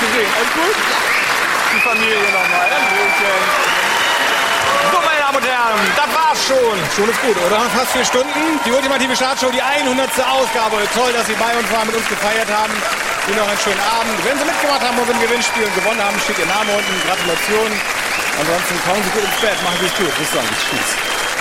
sehen. Alles gut? Die Familie nochmal. So, meine Damen und Herren, das war's schon. Schon ist gut, oder? Fast 4 Stunden. Die ultimative Startshow, die 100. Ausgabe. Toll, dass Sie bei uns waren, mit uns gefeiert haben. Ihnen noch einen schönen Abend. Wenn Sie mitgemacht haben und im Gewinnspiel und gewonnen haben, steht Ihr Name unten. Gratulation. Ansonsten kommen Sie gut ins Bett. Machen Sie es gut. Bis dann. Tschüss.